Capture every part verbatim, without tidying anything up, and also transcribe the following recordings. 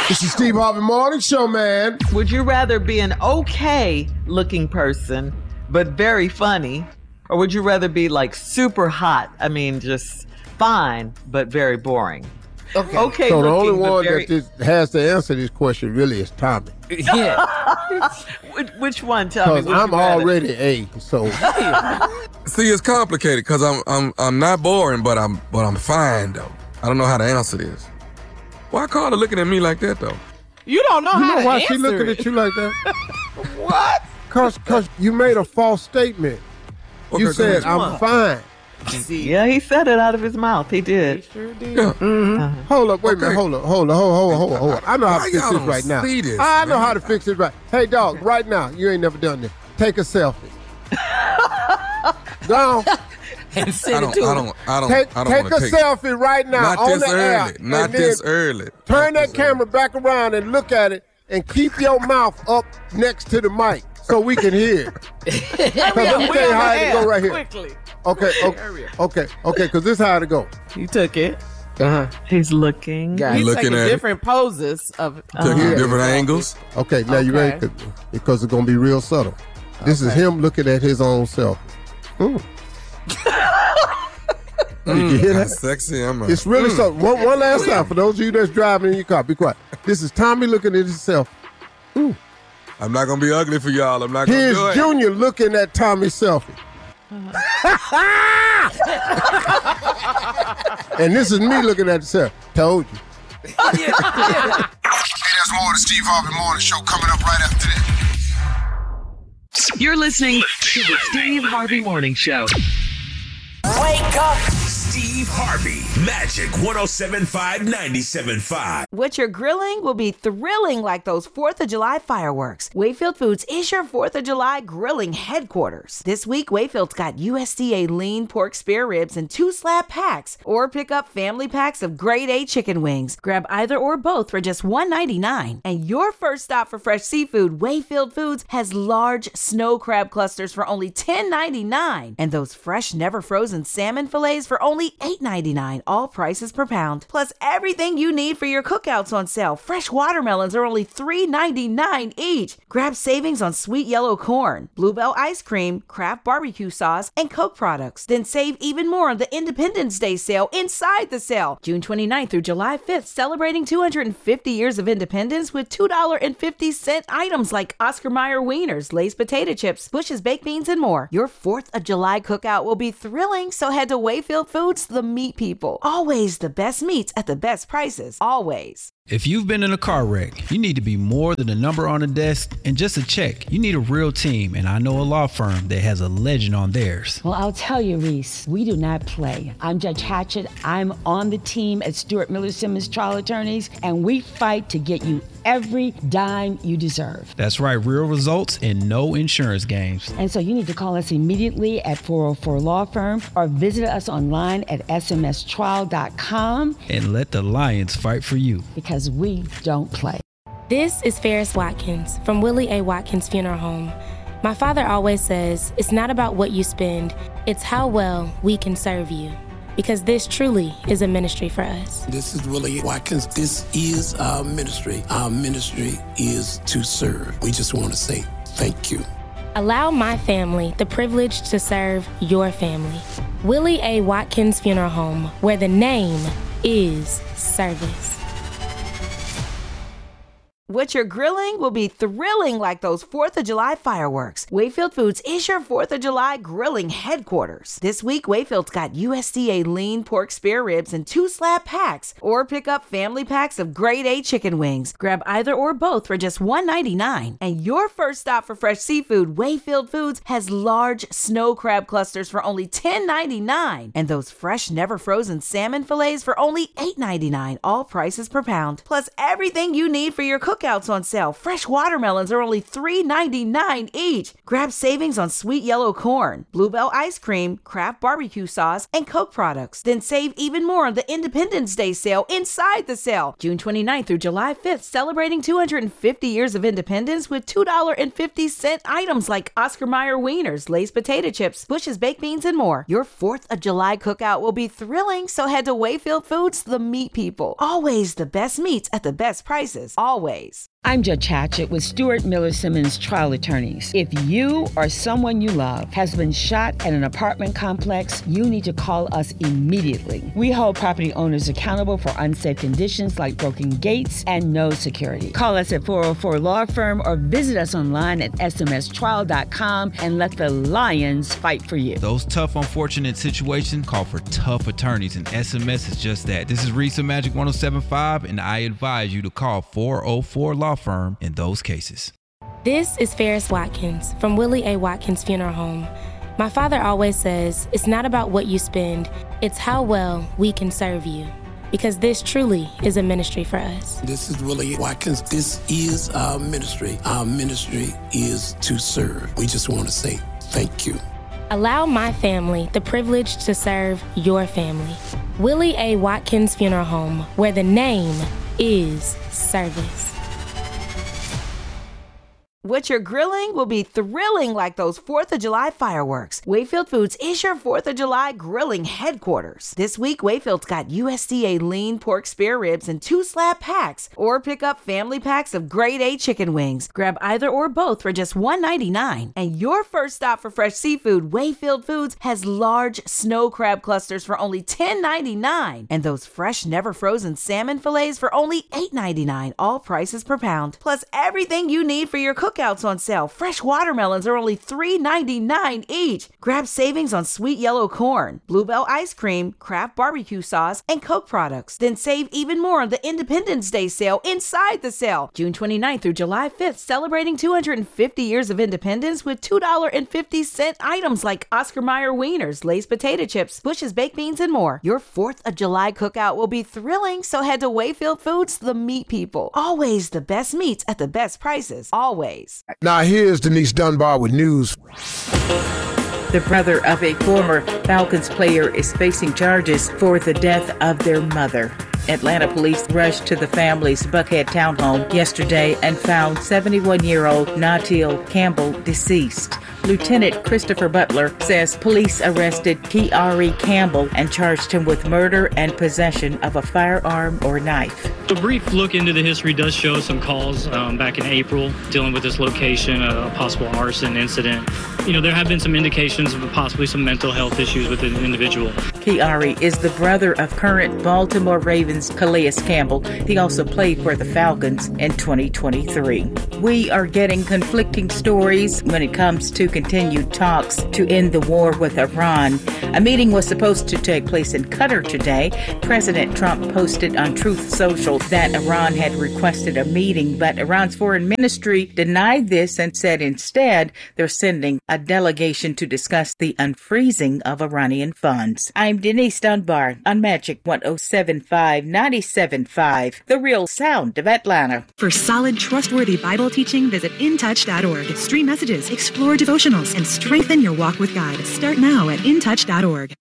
This is Steve Harvey Morning Show, man. Would you rather be an okay looking person, but very funny? Or would you rather be like super hot? I mean, just fine, but very boring. Okay. Okay. So the looking, only one very... that this has to answer this question really is Tommy. Yeah. which, which one, Tommy? Because I'm already A. So. See, it's complicated because I'm I'm I'm not boring, but I'm but I'm fine though. I don't know how to answer this. Why Carla looking at me like that though? You don't know you how know to why answer she looking it. at you like that? What? Cause cause you made a false statement. Okay, you said I'm on. fine. Yeah, he said it out of his mouth. He did. He sure did. Yeah. Mm-hmm. Uh-huh. Hold up, wait Okay. a minute, hold up, hold up, hold up, hold up, hold up, hold up. I know how Why to fix y'all this don't right now. see this, I know man? how to fix it right. Hey, dog, right now, you ain't never done this. Take a selfie. Go on. And I send it don't to I him. don't I don't Take, I don't take want a to take selfie right now Not on this the early. air. Not and this then early. Turn Not that this camera back around and look at it and keep your mouth up next to the mic so we can hear it. Hurry let up, me we tell you on how the it go air. right here. Quickly. Okay, okay, Hurry up. okay, okay, because this is how it go. You took it. Uh-huh. He's looking. He's You looking taking at it? different poses of. Taking Yeah. different angles. Okay, now you Okay. ready? 'Cause- Because it's going to be real subtle. This is Okay. him looking at his own self. Mm. Did you hear that? That's sexy. I'm a, It's really so. One, one last time for those of you that's driving in your car. Be quiet. This is Tommy looking at himself. I'm not gonna be ugly for y'all. I'm not gonna Here's do it. Junior looking at Tommy's selfie. And this is me looking at the selfie. Told you. Hey, there's more of the Steve Harvey Morning Show coming up right after this. You're listening to the Steve Harvey Morning Show. Wake up! Steve Harvey, Magic one oh seven point five, ninety-seven point five. What you're grilling will be thrilling like those fourth of July fireworks. Wayfield Foods is your fourth of July grilling headquarters. This week, Wayfield's got U S D A lean pork spare ribs in two slab packs, or pick up family packs of grade A chicken wings. Grab either or both for just one ninety-nine. And your first stop for fresh seafood, Wayfield Foods has large snow crab clusters for only ten ninety-nine. And those fresh, never frozen salmon fillets for only eight ninety-nine, all prices per pound. Plus everything you need for your cookouts on sale. Fresh watermelons are only three ninety-nine each. Grab savings on sweet yellow corn, Bluebell ice cream, Kraft barbecue sauce, and Coke products. Then save even more on the Independence Day sale inside the sale. June twenty-ninth through July fifth, celebrating two hundred fifty years of independence with two dollars and fifty cents items like Oscar Mayer wieners, Lay's potato chips, Bush's baked beans, and more. Your fourth of July cookout will be thrilling, so head to Wayfield Foods, the meat people. Always the best meats at the best prices. Always. If you've been in a car wreck, you need to be more than a number on a desk and just a check. You need a real team, and I know a law firm that has a legend on theirs. Well, I'll tell you, Reese, we do not play. I'm Judge Hatchett. I'm on the team at Stewart Miller Simmons Trial Attorneys, and we fight to get you every dime you deserve. That's right, real results and no insurance games. And so you need to call us immediately at four oh four Law Firm or visit us online at s m s trial dot com. And let the Lions fight for you. Because we don't play. This is Ferris Watkins from Willie A. Watkins Funeral Home. My father always says, it's not about what you spend, it's how well we can serve you. Because this truly is a ministry for us. This is Willie Watkins. This is our ministry. Our ministry is to serve. We just want to say thank you. Allow my family the privilege to serve your family. Willie A. Watkins Funeral Home, where the name is service. What you're grilling will be thrilling like those fourth of July fireworks. Wayfield Foods is your fourth of July grilling headquarters. This week, Wayfield's got U S D A lean pork spare ribs in two slab packs, or pick up family packs of grade A chicken wings. Grab either or both for just one ninety-nine. And your first stop for fresh seafood, Wayfield Foods has large snow crab clusters for only ten ninety-nine. And those fresh, never frozen salmon fillets for only eight ninety-nine, all prices per pound. Plus everything you need for your cook cookouts on sale. Fresh watermelons are only three ninety-nine each. Grab savings on sweet yellow corn, Bluebell ice cream, Kraft barbecue sauce, and Coke products. Then save even more on the Independence Day sale inside the sale. June twenty-ninth through July fifth, celebrating two hundred fifty years of independence with two dollars and fifty cents items like Oscar Mayer wieners, Lay's potato chips, Bush's baked beans, and more. Your fourth of July cookout will be thrilling, so head to Wayfield Foods, the meat people. Always the best meats at the best prices. Always. I'm Judge Hatchett with Stuart Miller Simmons Trial Attorneys. If you or someone you love has been shot at an apartment complex, you need to call us immediately. We hold property owners accountable for unsafe conditions like broken gates and no security. Call us at four oh four Law Firm or visit us online at S M S trial dot com and let the Lions fight for you. Those tough, unfortunate situations call for tough attorneys, and S M S is just that. This is Risa Magic one oh seven point five, and I advise you to call four oh four Law Firm in those cases. This is Ferris Watkins from Willie A. Watkins Funeral Home. My father always says, it's not about what you spend, it's how well we can serve you. Because this truly is a ministry for us. This is Willie Watkins. This is our ministry. Our ministry is to serve. We just want to say thank you. Allow my family the privilege to serve your family. Willie A. Watkins Funeral Home, where the name is service. What you're grilling will be thrilling like those fourth of July fireworks. Wayfield Foods is your fourth of July grilling headquarters. This week, Wayfield's got U S D A lean pork spare ribs in two slab packs, or pick up family packs of grade A chicken wings. Grab either or both for just one ninety-nine. And your first stop for fresh seafood, Wayfield Foods has large snow crab clusters for only ten ninety-nine. And those fresh, never frozen salmon fillets for only eight ninety-nine, all prices per pound. Plus everything you need for your cooking cookouts on sale. Fresh watermelons are only three ninety-nine each. Grab savings on sweet yellow corn, Bluebell ice cream, Kraft barbecue sauce, and Coke products. Then save even more on the Independence Day sale inside the sale. June twenty-ninth through July fifth, celebrating two hundred fifty years of independence with two dollars and fifty cents items like Oscar Mayer wieners, Lay's potato chips, Bush's baked beans, and more. Your fourth of July cookout will be thrilling, so head to Wayfield Foods, the meat people. Always the best meats at the best prices. Always. Now here's Denise Dunbar with news. The brother of a former Falcons player is facing charges for the death of their mother. Atlanta police rushed to the family's Buckhead townhome yesterday and found seventy-one-year-old Natil Campbell deceased. Lieutenant Christopher Butler says police arrested Kiari Campbell and charged him with murder and possession of a firearm or knife. A brief look into the history does show some calls um, back in April dealing with this location, a possible arson incident. You know, there have been some indications of possibly some mental health issues with the individual. Kiari is the brother of current Baltimore Ravens Calais Campbell. He also played for the Falcons in twenty twenty-three. We are getting conflicting stories when it comes to continued talks to end the war with Iran. A meeting was supposed to take place in Qatar today. President Trump posted on Truth Social that Iran had requested a meeting, but Iran's foreign ministry denied this and said instead they're sending a delegation to discuss the unfreezing of Iranian funds. I'm Denise Dunbar on Magic one oh seven point five, ninety-seven point five, the real sound of Atlanta. For solid, trustworthy Bible teaching, visit in touch dot org. Stream messages, explore devotionals, and strengthen your walk with God. Start now at in touch dot org.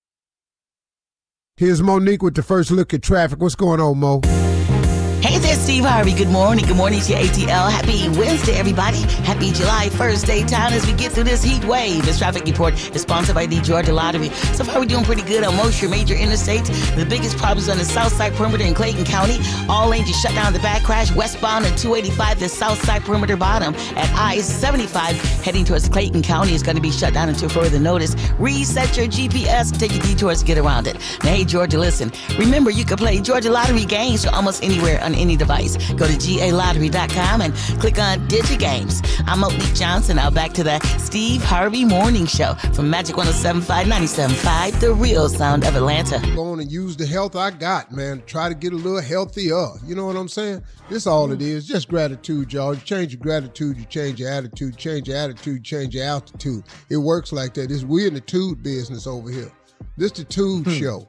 Here's Monique with the first look at traffic. What's going on, Mo? Hey there, Steve Harvey. Good morning. Good morning to your A T L. Happy Wednesday, everybody. Happy July first, daytime, as we get through this heat wave. This traffic report is sponsored by the Georgia Lottery. So far, we're doing pretty good on most of your major interstates. The biggest problems on the south side perimeter in Clayton County. All lanes just shut down the back crash. Westbound at two eighty-five, the south side perimeter bottom at I seventy-five, heading towards Clayton County is going to be shut down until further notice. Reset your G P S, take your detours to get around it. Now, hey, Georgia, listen. Remember, you can play Georgia Lottery games from almost anywhere on any device. Go to G A lottery dot com and click on DigiGames. I'm Monique Johnson. Now back to the Steve Harvey Morning Show from Magic one oh seven point five, ninety-seven point five, the real sound of Atlanta. Go on and use the health I got, man. Try to get a little healthier. You know what I'm saying? This all it is. Just gratitude, y'all. You change your gratitude, you change your attitude. Change your attitude, change your altitude. It works like that. It's, we're in the tude business over here. This the Tude hmm. Show.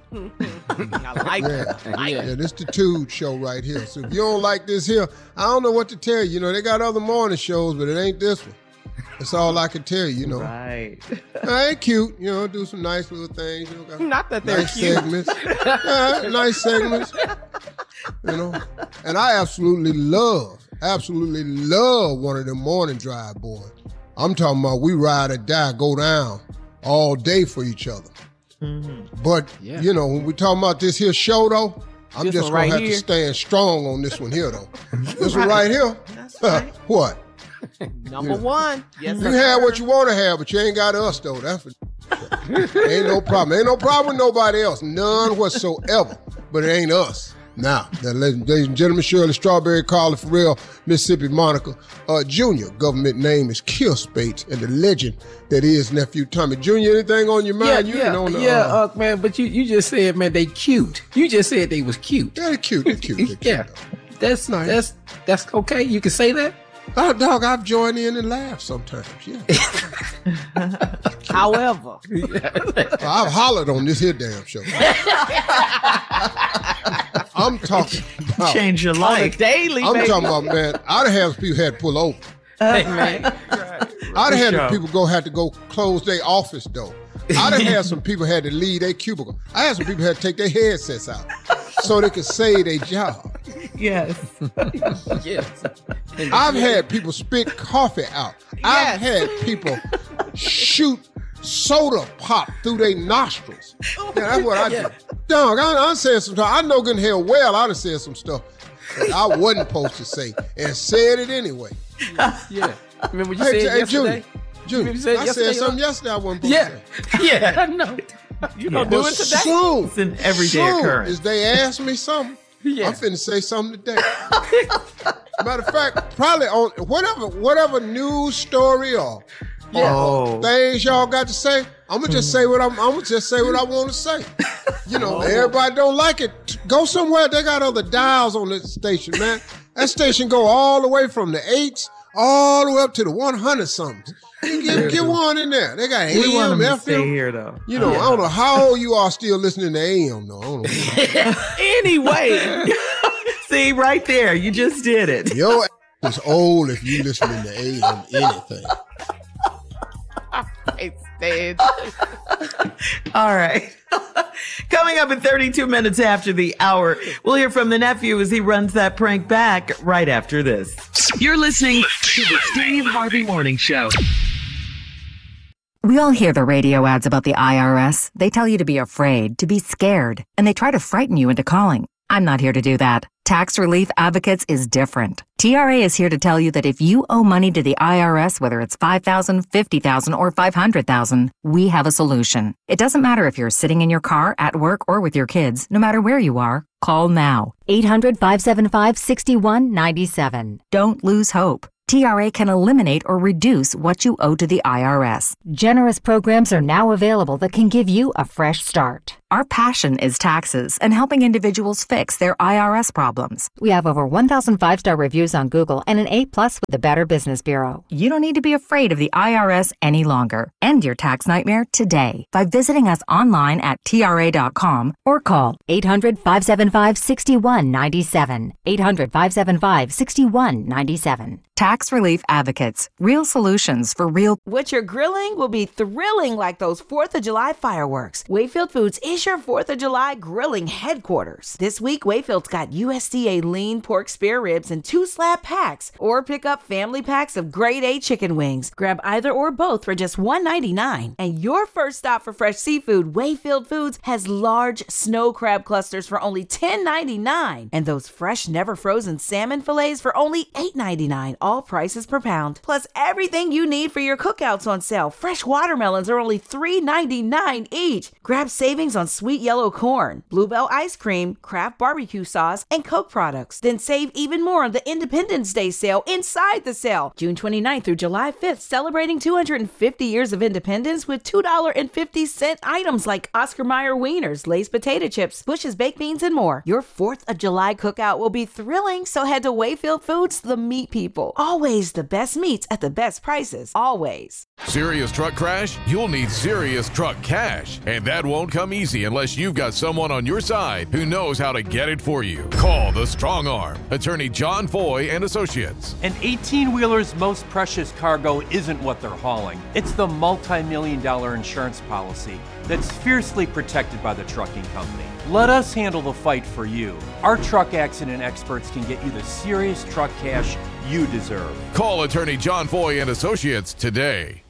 I like Yeah, it. I like yeah, it. this the Tude show right here. So if you don't like this here, I don't know what to tell you. You know, they got other morning shows, but it ain't this one. That's all I can tell you, you know. Right. I ain't cute, you know, do some nice little things. You know, got Not that they're nice cute. segments. Yeah, nice segments. You know. And I absolutely love, absolutely love one of them morning drive boys. I'm talking about we ride or die, go down all day for each other. Mm-hmm. But, Yeah. you know, when we talking about this here show, though, I'm This just one going right to have here. to stand strong on this one here, though. This one right here? right. What? Number one. Yes, You sir. have what you want to have, but you ain't got us, though. That's for Ain't no problem. Ain't no problem with nobody else. None whatsoever. But it ain't us. Now, now ladies, ladies and gentlemen, Shirley Strawberry, Carla Farrell, Mississippi Monica, uh, Junior. Government name is Kill Spates, and the legend that is nephew Tommy. Junior, anything on your Yeah, mind? you yeah, ain't on the, yeah, uh, uh, man. But you, you just said, man, they cute. You just said they was cute. Yeah, they're cute. They're cute. They're cute. Yeah, that's Nice. that's that's okay. You can say that. Oh, dog, I've joined in and laughed sometimes, yeah. However, I've hollered on this here damn show. I'm talking about... Change your on a life. daily I'm basis. talking about, man, I'd have had some people had to pull over. Hey, man. I'd have had sure. people go had to go close their office door. I'd have had some people had to leave their cubicle. I had some people had to take their headsets out so they could save their job. Yes. Yes. I've had people spit coffee out. I've Yes. had people shoot soda pop through their nostrils. Yeah, that's what I do. Dog, I, I said some stuff. I know good and hell well I done said some stuff that I wasn't supposed to say and said it anyway. Yeah. Remember you Hey, said hey, yesterday? Junior, Junior, Remember you said I yesterday, said something huh? yesterday I wasn't supposed Yeah. to say. Yeah, I know. You gonna do But it today? soon, It's an everyday soon occurrence. as they ask me something, Yeah. I'm finna say something today. Matter of fact, probably on whatever whatever news story or, Yeah. or things y'all got to say, I'm gonna just say what I'm. I'm gonna just say what I want to say. You know, everybody don't like it. Go somewhere. They got other dials on this station, man. That station go all the way from the eights all the way up to the one hundred somethings. You get, get one in there. They got We want A M, them to F stay M. here, though. You know, I don't know how old you are still listening to A M, though. I don't know. Anyway, See, right there. You just did it. Your ass is old if you listening to A M anything. I stand. All right. Coming up in thirty-two minutes after the hour, we'll hear from the nephew as he runs that prank back right after this. You're listening to the Steve Harvey Morning Show. We all hear the radio ads about the I R S. They tell you to be afraid, to be scared, and they try to frighten you into calling. I'm not here to do that. Tax Relief Advocates is different. T R A is here to tell you that if you owe money to the I R S, whether it's five thousand dollars, fifty thousand dollars, or five hundred thousand dollars, we have a solution. It doesn't matter if you're sitting in your car, at work, or with your kids. No matter where you are, call now. eight hundred, five seven five, six one nine seven. Don't lose hope. T R A can eliminate or reduce what you owe to the I R S. Generous programs are now available that can give you a fresh start. Our passion is taxes and helping individuals fix their I R S problems. We have over one thousand five-star reviews on Google and an A plus with the Better Business Bureau. You don't need to be afraid of the I R S any longer. End your tax nightmare today by visiting us online at T R A dot com Or call eight hundred, five seven five, six one nine seven. eight hundred, five seven five, six one nine seven. Tax Relief Advocates. Real solutions for real. What you're grilling will be thrilling like those fourth of July fireworks. Wayfield Foods is your fourth of July grilling headquarters. This week, Wayfield's got U S D A lean pork spare ribs in two slab packs, or pick up family packs of grade A chicken wings. Grab either or both for just one ninety-nine. And your first stop for fresh seafood, Wayfield Foods has large snow crab clusters for only ten ninety-nine. And those fresh, never frozen salmon fillets for only eight ninety-nine. All prices per pound. Plus everything you need for your cookouts on sale. Fresh watermelons are only three ninety-nine each. Grab savings on sweet yellow corn, Bluebell ice cream, Kraft barbecue sauce, and Coke products. Then save even more on the Independence Day sale inside the sale. June twenty-ninth through July fifth, celebrating two hundred fifty years of independence with two dollars and fifty cents items like Oscar Mayer wieners, Lay's potato chips, Bush's baked beans, and more. Your fourth of July cookout will be thrilling, so head to Wayfield Foods, the meat people. Always the best meats at the best prices. Always. Serious truck crash? You'll need serious truck cash. And that won't come easy unless you've got someone on your side who knows how to get it for you. Call the Strong Arm. Attorney John Foy and Associates. An eighteen-wheeler's most precious cargo isn't what they're hauling. It's the multi-million dollar insurance policy that's fiercely protected by the trucking company. Let us handle the fight for you. Our truck accident experts can get you the serious truck cash you deserve. Call Attorney John Foy and Associates today.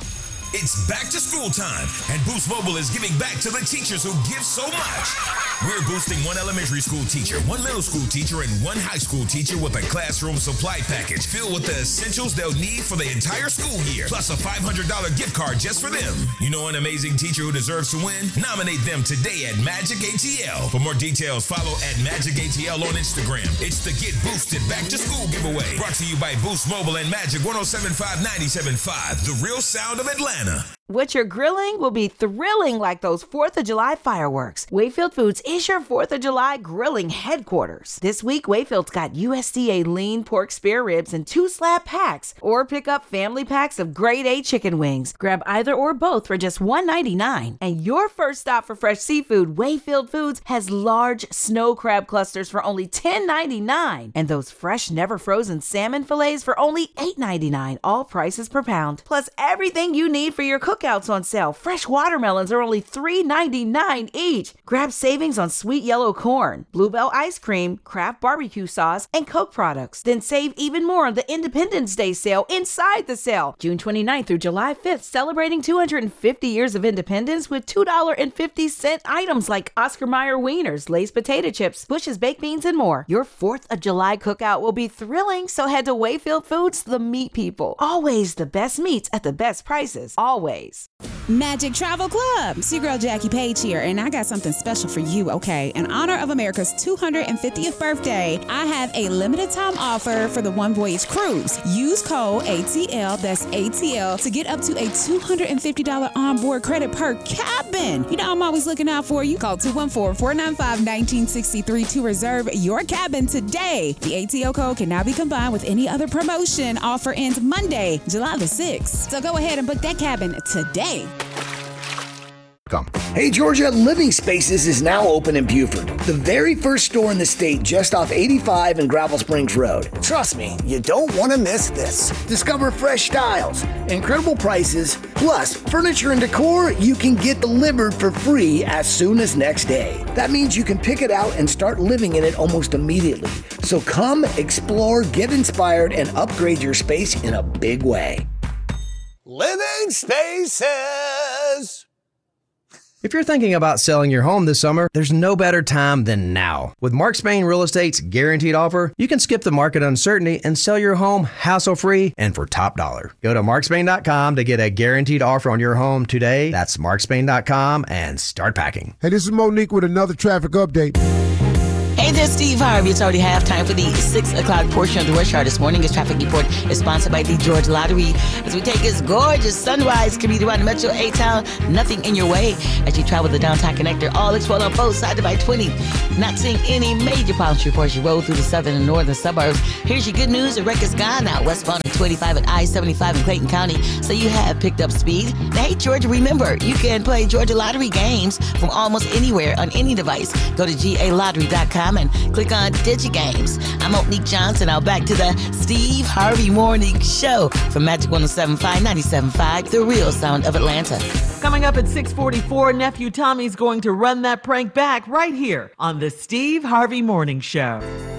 It's back to school time, and Boost Mobile is giving back to the teachers who give so much. We're boosting one elementary school teacher, one middle school teacher, and one high school teacher with a classroom supply package filled with the essentials they'll need for the entire school year, plus a five hundred dollars gift card just for them. You know an amazing teacher who deserves to win? Nominate them today at Magic A T L. For more details, follow at Magic A T L on Instagram. It's the Get Boosted Back to School giveaway, brought to you by Boost Mobile and Magic one oh seven point five, ninety-seven point five, the real sound of Atlanta. What you're grilling will be thrilling like those fourth of July fireworks. Wayfield Foods is your fourth of July grilling headquarters. This week, Wayfield's got U S D A lean pork spare ribs in two slab packs, or pick up family packs of grade A chicken wings. Grab either or both for just one ninety-nine. And your first stop for fresh seafood, Wayfield Foods has large snow crab clusters for only ten ninety-nine. And those fresh, never frozen salmon fillets for only eight ninety-nine, all prices per pound. Plus everything you need for your cookouts on sale. Fresh watermelons are only three ninety-nine each. Grab savings on sweet yellow corn, Bluebell ice cream, Kraft barbecue sauce, and Coke products. Then save even more on the Independence Day sale inside the sale. June twenty-ninth through July fifth, celebrating two hundred fifty years of independence with two dollars and fifty cents items like Oscar Mayer wieners, Lay's potato chips, Bush's baked beans, and more. Your fourth of July cookout will be thrilling, so head to Wayfield Foods, the meat people. Always the best meats at the best prices. Always. Magic Travel Club. It's your girl Jackie Page here, and I got something special for you, okay? In honor of America's two hundred fiftieth birthday, I have a limited time offer for the One Voyage Cruise. Use code A T L, that's A T L, to get up to a two hundred fifty dollars onboard credit per cabin. You know I'm always looking out for you. Call two one four, four nine five, one nine six three to reserve your cabin today. The A T L code can now be combined with any other promotion. Offer ends Monday, July the sixth. So go ahead and book that cabin today. Come. Hey Georgia, Living Spaces is now open in Buford, the very first store in the state just off eighty-five and Gravel Springs Road. Trust me, you don't want to miss this. Discover fresh styles, incredible prices, plus furniture and decor you can get delivered for free as soon as next day. That means you can pick it out and start living in it almost immediately. So come, explore, get inspired, and upgrade your space in a big way. Living Spaces! If you're thinking about selling your home this summer, there's no better time than now. With Mark Spain Real Estate's guaranteed offer, you can skip the market uncertainty and sell your home hassle-free and for top dollar. Go to mark spain dot com to get a guaranteed offer on your home today. That's mark spain dot com and start packing. Hey, this is Monique with another traffic update. Hey there, Steve Harvey. It's already halftime for the six o'clock portion of the rush hour this morning. This traffic report is sponsored by the Georgia Lottery. As we take this gorgeous sunrise commute around the Metro A-Town, nothing in your way as you travel the downtown connector. All looks well on both sides of I twenty. Not seeing any major problems to report as you roll through the southern and northern suburbs. Here's your good news. The wreck is gone now. Westbound and twenty-five at I seventy-five in Clayton County. So you have picked up speed. Now, hey, Georgia, remember, you can play Georgia Lottery games from almost anywhere on any device. Go to G A lottery dot com and click on DigiGames. I'm Monique Johnson. Now back to the Steve Harvey Morning Show from Magic one oh seven point five, ninety-seven point five, the real sound of Atlanta. Coming up at six forty-four, Nephew Tommy's going to run that prank back right here on the Steve Harvey Morning Show.